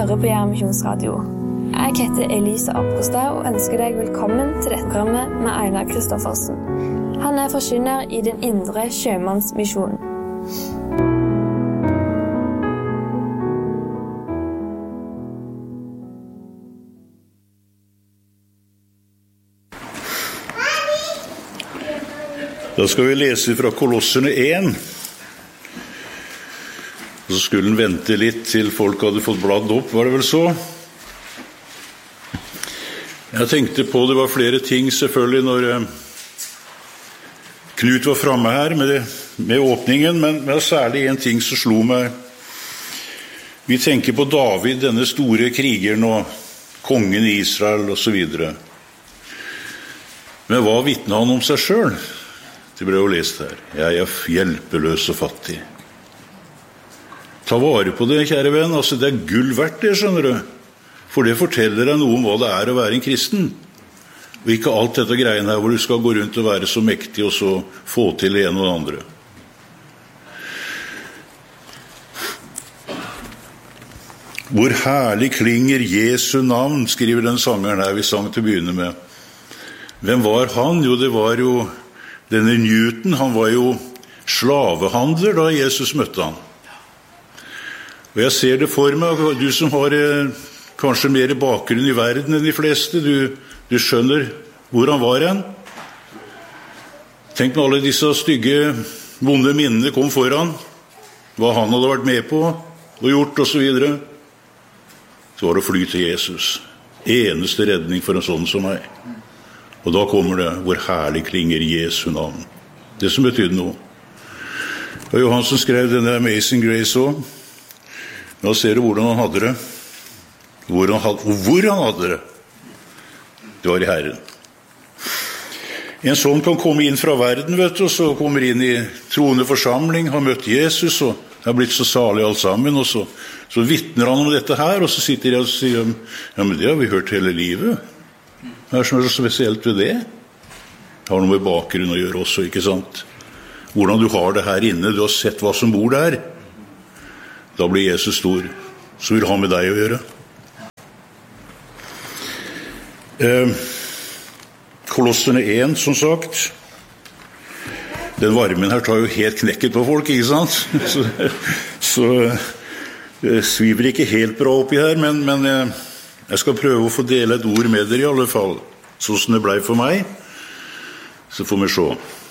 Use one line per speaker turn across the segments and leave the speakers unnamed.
hører på Jæren Misjonsradio. Jeg heter Elise Apostad og ønsker deg velkommen til dette programmet med Einar Kristoffersen. Han forkynner i Den indre sjømannsmisjonen.
Da skal vi lese fra Kolosserne 1. Og så skulle den vente litt til folk hadde fått bladd opp, var det vel så? Jeg tenkte på, det var flere ting selvfølgelig når Knut var fremme her med åpningen, men det var særlig en ting som slo meg. Vi tenker på David, denne store krigeren og kongen i Israel og så videre. Men hva vittnet han om seg selv? Det ble jo lest her. Jeg hjelpeløs og fattig. Ta vare på det, kjære venn. Altså, det gull verdt det, skjønner du. For det forteller deg noe om hva det å være en kristen. Og ikke alt dette greiene her hvor du skal gå rundt og være så mektig og så få til det ene og det andre. Hvor herlig klinger Jesu navn, skriver den sangeren her vi sang til å begynne med. Hvem var han? Jo, det var jo denne Newton. Han var jo slavehandler da Jesus møtte han. Og jeg ser det for meg, du som har kanskje mer bakgrunn i verden enn de fleste, du skjønner hvor han var hen. Tenk når alle disse stygge, vonde minnene kom foran, hva han hadde vært med på og gjort og så videre. Så var det å fly til Jesus. Eneste redning for en sånn som meg. Og da kommer det, hvor herlig klinger Jesu navn. Det som betydde noe. Det var jo han som skrev denne Amazing Grace også. Nå ser du hvordan han hadde det. Hvor han hadde det. Det var i Herren. En sånn kan komme inn fra verden, vet du, og så kommer inn i troende forsamling, har møtt Jesus, og har blitt så salig alt sammen, og så vittner han om dette her, og så sitter jeg og sier, ja, men det har vi hørt hele livet. Hva som så spesielt ved det? Det har noe med bakgrunn å gjøre også, ikke sant? Hvordan du har det her inne, du har sett hva som bor der. Da blir Jesus stor. Så vil han med deg å gjøre. Kolosserne 1, som sagt. Den varmen her tar jo helt knekket på folk, ikke sant? Så sviver ikke helt bra oppi her, men jeg skal prøve å få dele et ord med dere i alle fall. Sånn som det ble for meg. Så får vi se.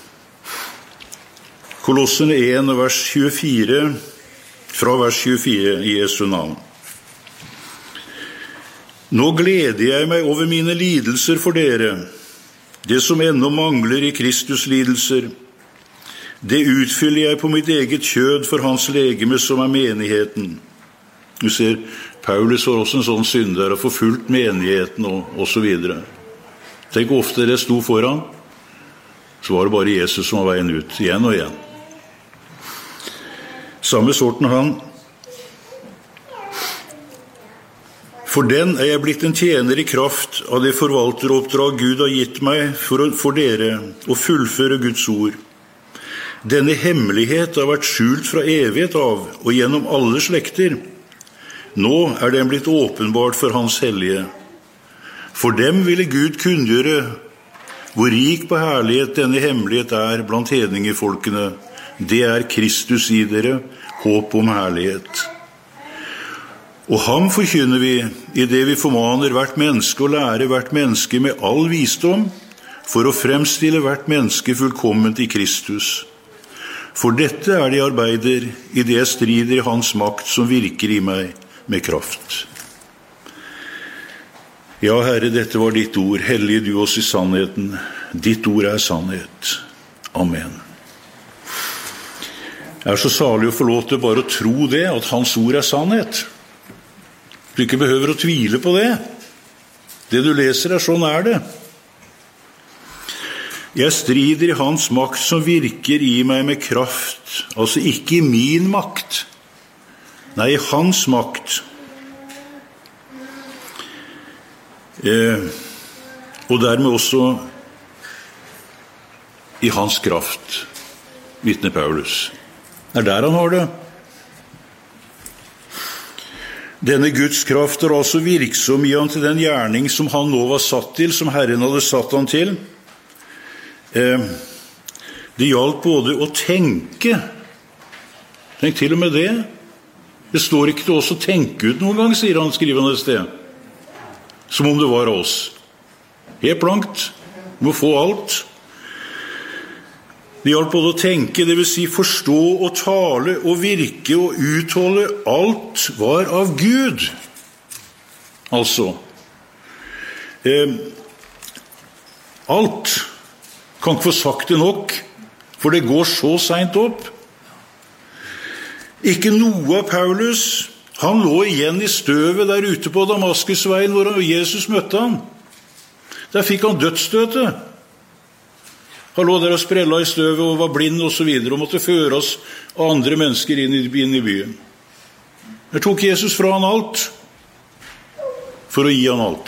Kolosserne 1, vers 24, fra vers 24 i Jesu navn. Nå gleder jeg meg over mine lidelser for dere, det som ennå mangler i Kristus lidelser. Det utfyller jeg på mitt eget kjød for hans legeme som menigheten. Du ser, Paulus var også en sånn synder og forfulgt menigheten og så videre. Tenk ofte det sto foran, så var det bare Jesus som var veien ut, igjen og igjen. Samme sorten han. For den jeg blitt en tjener i kraft av det forvalteroppdrag Gud har gitt meg for dere å fullføre Guds ord. Denne hemmelighet har vært skjult fra evighet av og gjennom alle slekter. Nå den blitt åpenbart for hans hellige. For dem ville Gud kunngjøre hvor rik på herlighet denne hemmelighet blant hedningefolkene. Det Kristus i dere, håp om herlighet. Og ham forkynner vi i det vi formaner hvert menneske og lærer hvert menneske med all visdom, for å fremstille hvert menneske fullkomment i Kristus. For dette det arbeider, i det jeg strider i hans makt som virker i meg med kraft. Ja, Herre, dette var ditt ord. Hellige du oss i sannheten. Ditt ord sannhet. Amen. Det så salig å få lov til bare å tro det, at hans ord sannhet. Du ikke behøver å tvile på det. Det du leser sånn det. Jeg strider i hans makt som virker i meg med kraft. Altså ikke i min makt. Nei, i hans makt. Og dermed også i hans kraft, vittner Paulus. Det der han har det. Denne Guds kraft altså virksom i han til den gjerning som han nå var satt til, som Herren hadde satt han til. Det gjaldt både å tenke. Tenk til og med det. Det står ikke til oss å tenke ut noen gang, sier han skrivende et sted. Som om det var oss. Helt blankt. Du må få alt. Det gjaldt både å tenke, det vil si forstå og tale og virke og utholde. Alt var av Gud. Altså. Alt. Kan ikke få sagt det nok, for det går så sent opp. Ikke noe av Paulus. Han lå igjen i støvet der ute på Damaskusveien hvor Jesus møtte han. Der fikk han dødsstøtet. Han lå der og sprella i støvet og var blind og så videre, og måtte føre oss andre mennesker inn i byen. Der tok Jesus fra han alt, for å gi han alt.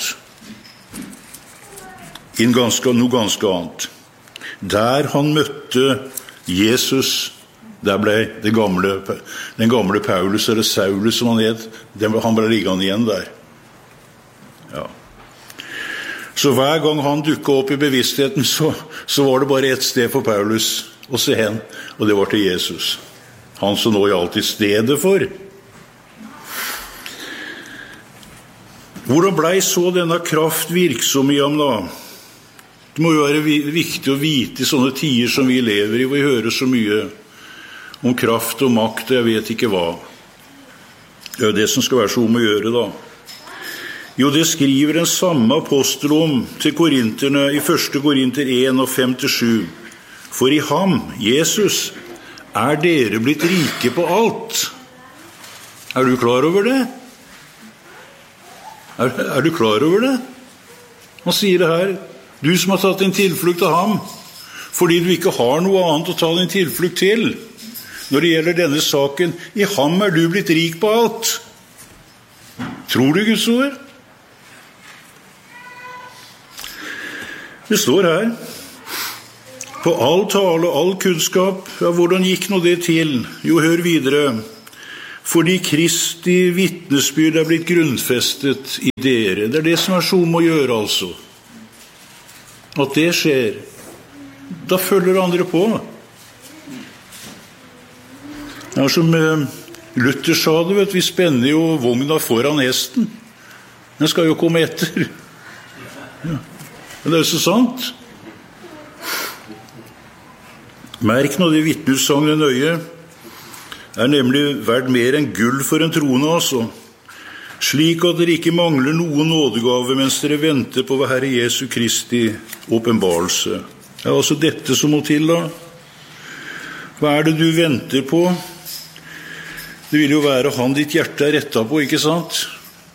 Noe ganske annet. Der han møtte Jesus, der ble den gamle Paulus, eller Saulus som han het, han ble liggende igjen der. Ja. Så hver gang han dukket opp i bevisstheten, så var det bare ett sted for Paulus å se hen, og det var til Jesus. Han som nå gjaldt i stedet for. Hvordan ble så denne kraft virksom i ham da? Det må jo være viktig å vite i sånne tider som vi lever i, hvor vi hører så mye om kraft og makt, og jeg vet ikke hva. Det er det som skal være så om å gjøre da. Jo, det skriver den samme apostel om til korinterne i 1. Korinter 1 og 5-7. For i ham, Jesus, er dere blitt rike på alt. Er du klar over det? Er du klar over det? Han sier det her, du som har tatt din tilflukt av ham, fordi du ikke har noe annet å ta din tilflukt til. Når det gjelder denne saken, i ham er du blitt rik på alt. Tror du Guds ord? Det står her, på all tale og all kunnskap, ja, hvordan gikk nå det til? Jo, hør videre. Fordi Kristi vitnesbyrd er blitt grunnfestet i dere. Det er det som er så om å gjøre, altså. At det skjer. Da følger andre på. Det er som Luther sa det, vet, vi spenner jo vogna foran hesten. Den skal jo komme etter. Ja. Men det er så sant. Merk nå det vitnesbyrdet nøye. Er nemlig verdt mer enn gull for en trone, altså. Slik at dere ikke mangler noen nådegave mens dere venter på Herre Jesu Kristi åpenbarelse. Det er altså dette som må til da. Hva er det du venter på? Det vil jo være han ditt hjerte er rettet på, ikke sant?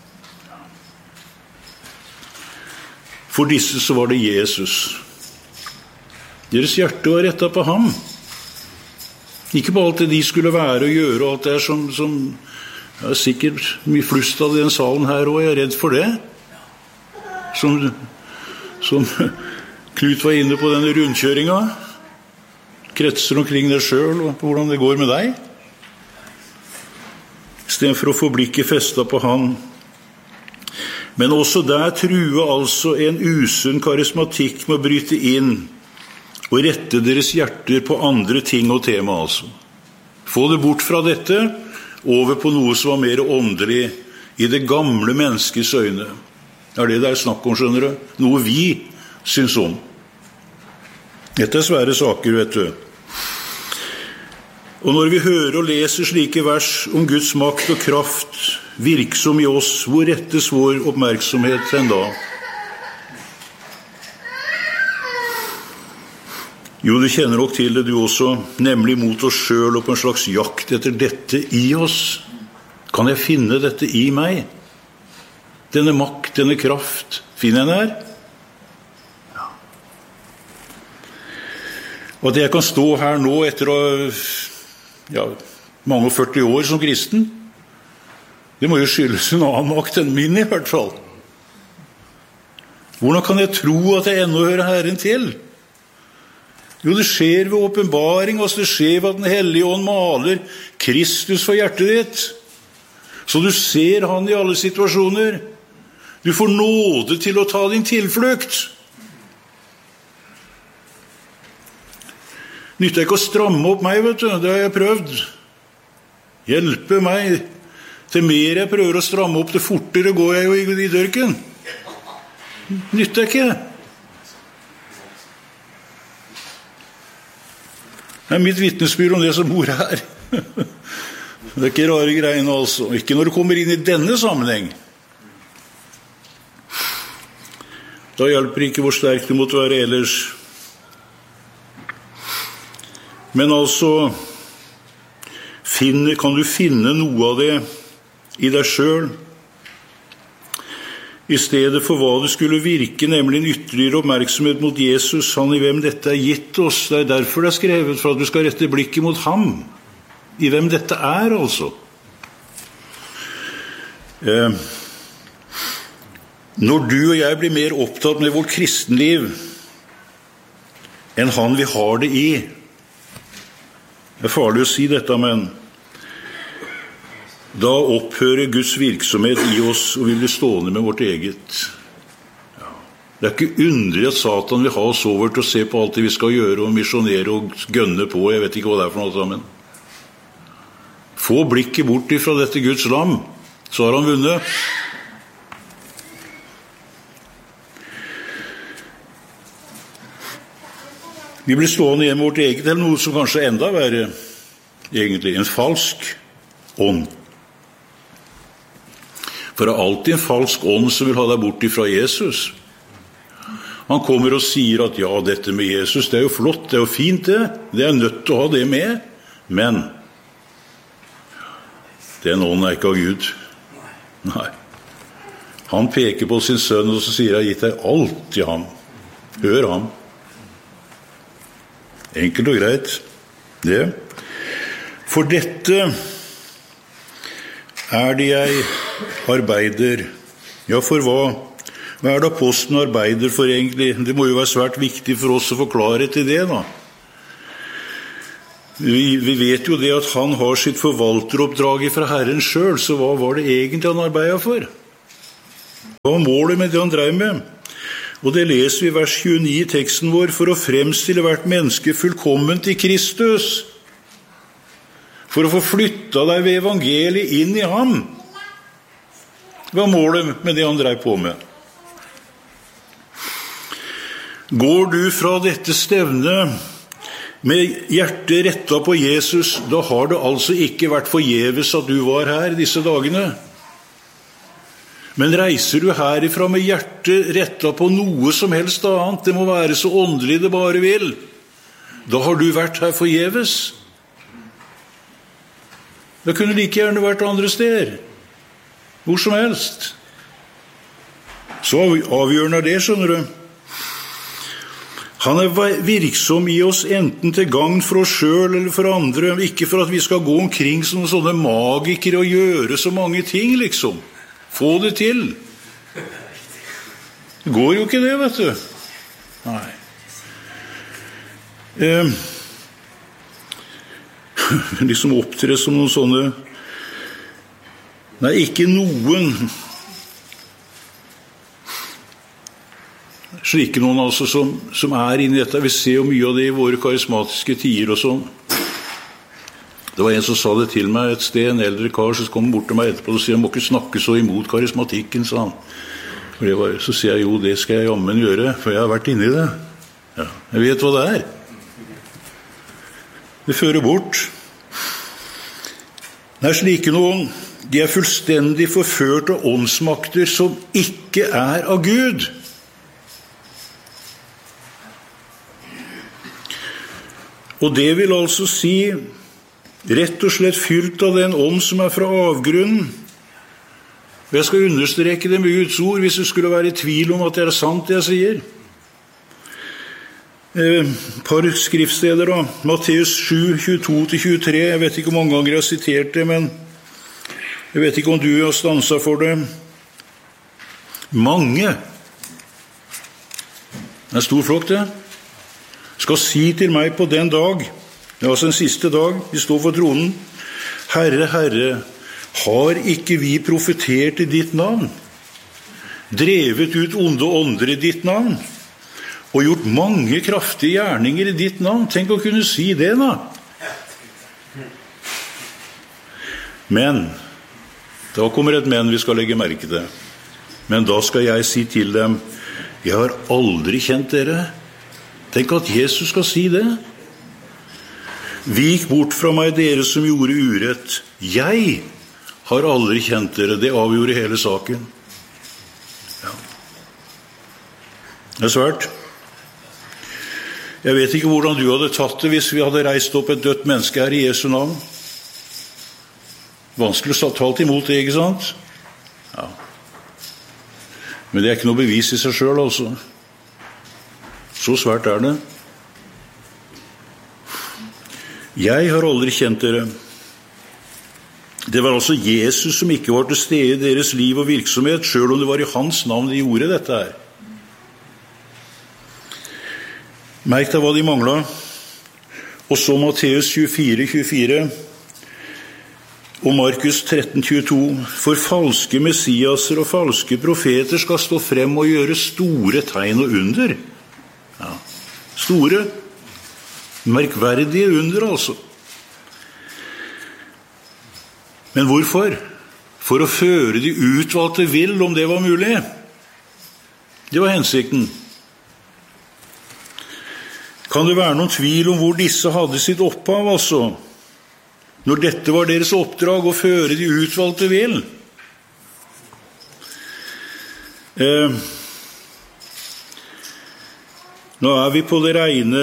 For disse så var det Jesus. Deres hjerte var rettet på ham. Ikke på alt det de skulle være og gjøre, og alt det som det er sikkert mye flust av den salen her, og jeg er redd for det. Som Knut var inne på denne rundkjøringa. Kretser omkring deg selv, og hvordan det går med deg. I stedet for å få blikket festet på han. Men også der truer altså en usunn karismatikk med å bryte inn og rette deres hjerter på andre ting og tema, altså. Få det bort fra dette, over på noe som var mer åndelig i det gamle menneskets øyne. Det er det det er snakk om, skjønner du. Noe vi syns om. Dette er svære saker, vet du. Og når vi hører og leser slike vers om Guds makt og kraft virksom i oss, hvor rettes vår oppmerksomhet enn da? Jo, du kjenner nok til det du også, nemlig mot oss selv og på en slags jakt etter dette i oss. Kan jeg finne dette i meg? Denne makt, denne kraft, finner jeg den her? Og at jeg kan stå her nå etter mange og 40 år som kristen, det må jo skyldes en annen makt enn min i hvert fall. Hvordan kan jeg tro at jeg ennå hører Herren til? Jo, det skjer ved åpenbaring, altså det skjer ved at den hellige ånd maler Kristus for hjertet ditt. Så du ser han i alle situasjoner. Du får nåde til å ta din tilflukt. Nytter ikke å stramme opp meg, vet du. Det har jeg prøvd. Hjelpe meg. Til mer jeg prøver å stramme opp, til fortere går jeg jo i dørken. Nytter ikke. Det er mitt vitnesbyrd om det som bor her. Det er ikke rare greiene altså. Ikke når du kommer inn i denne sammenheng. Da hjelper ikke hvor sterk du måtte være ellers. Men altså, kan du finne noe av det i deg selv? I stedet for hva det skulle virke, nemlig en ytterligere oppmerksomhet mot Jesus, han i hvem dette er gitt oss. Det er derfor det er skrevet, for at du skal rette blikket mot ham. I hvem dette er, altså. Når du og jeg blir mer opptatt med vårt kristenliv enn han vi har det i, det er farlig å si dette, men da opphører Guds virksomhet i oss, og vi blir stående med vårt eget. Det er ikke underlig at Satan vil ha oss over til å se på alt det vi skal gjøre, og misjonere og gønne på, jeg vet ikke hva det er for noe sammen. Få blikket bort ifra dette Guds lam, så har han vunnet. Vi blir stående igjen med vårt eget, eller noe som kanskje enda verre, egentlig, en falsk ånd. For det er alltid en falsk ånd som vil ha deg bort ifra Jesus. Han kommer og sier at ja, dette med Jesus, det er jo flott, det er jo fint det. Det er nødt til å ha det med, men den ånden er ikke av Gud. Nei. Han peker på sin sønn, og så sier jeg, gitt deg alt til ham. Hør ham. Enkelt og greit. Det. For dette er det jeg arbeider. Ja, for hva? Hva er det apostelen arbeider for egentlig? Det må jo være svært viktig for oss å forklare til det, da. Vi vet jo det at han har sitt forvalteroppdrag fra Herren selv, så hva var det egentlig han arbeidet for? Hva var målet med det han drev med? Og det leser vi i vers 29 i teksten vår, for å fremstille hvert menneske fullkomment i Kristus, for å få flytta deg ved evangeliet inn i ham. Hva var målet med det han drev på med? Går du fra dette stevnet med hjertet rettet på Jesus, da har det altså ikke vært forgjeves at du var her disse dagene. Men reiser du herifra med hjertet rettet på noe som helst annet, det må være så åndelig det bare vil, da har du vært her forgjeves. Da kunne like gjerne vært andre steder, hvor som helst. Så avgjørende er det, skjønner du. Han er virksom i oss enten til gagn for oss selv eller for andre, ikke for at vi skal gå omkring som sånne magikere og gjøre så mange ting, liksom. Få det til. Det går jo ikke det, vet du. Nei. Liksom opptre som noen sånne. Nei, ikke noen. Slike noen altså som er inne i dette. Vi ser jo mye av det i våre karismatiske tider og sånn. Det var en som sa det til meg et sted, en eldre kar, så kom han bort til meg etterpå og sier, han må ikke snakke så imot karismatikken, sa han. Så sier jeg, jo, det skal jeg jammen gjøre, for jeg har vært inne i det. Ja, jeg vet hva det er. Det fører bort. Det er slike noen, de er fullstendig forført av åndsmakter som ikke er av Gud. Og det vil altså si rett og slett fylt av den ånd som er fra avgrunnen. Og jeg skal understreke det med Guds ord hvis det skulle være i tvil om at det er sant det jeg sier. Par skriftsteder da. Matteus 7, 22-23. Jeg vet ikke hvor mange ganger jeg har sitert det, men jeg vet ikke om du har stanset for det. Mange. Det er stor flokk det. Skal si til meg på den dag, det er altså den siste dag, vi står for tronen, Herre, Herre, Har ikke vi profetert i ditt navn, drevet ut onde ånder i ditt navn, og gjort mange kraftige gjerninger i ditt navn? Tenk å kunne si det da. Men, da kommer et men vi skal legge merke til. Men da skal jeg si til dem, jeg har aldri kjent dere. Tenk at Jesus skal si det. Vik bort fra meg, dere som gjorde urett. Jeg har aldri kjent dere. Det avgjorde hele saken. Ja. Det svært. Jeg vet ikke hvordan du hadde tatt det hvis vi hadde reist opp et dødt menneske her i Jesu navn. Vanskelig å talt imot det, ikke sant? Ja. Men det ikke noe bevis i seg selv, altså. Så svært det. Jeg har aldri kjent dere. Det var altså Jesus som ikke var til stede i deres liv og virksomhet, selv om det var i hans navn de gjorde dette her. Merk deg hva de manglet. Og så Matteus 24:24 og Markus 13:22. For falske messiaser og falske profeter skal stå frem og gjøre store tegn og under. Ja, store, merkverdige under altså. Men hvorfor? For å føre de utvalgte vill, om det var mulig. Det var hensikten. Kan det være noen tvil om hvor disse hadde sitt opphav, altså? Når dette var deres oppdrag, å føre de utvalgte vill. Nå vi på det rene.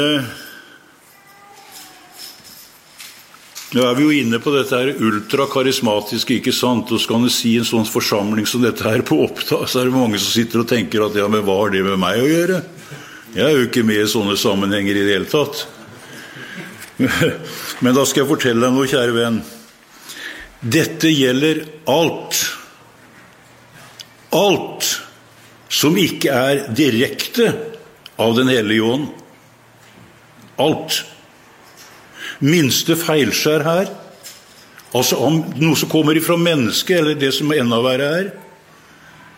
Nå vi jo inne på dette her ultrakarismatiske, ikke sant? Og så kan du si en sånn forsamling som dette her på opptak, så det mange som sitter og tenker at ja, men hva har det med meg å gjøre? Jeg jo ikke med i sånne sammenhenger i det hele tatt. Men da skal jeg fortelle deg noe, kjære venn. Dette gjelder alt. Alt som ikke direkte av den hellige ånd. Alt. Minste feilskjær her, altså om noe som kommer ifra mennesket, eller det som enda verre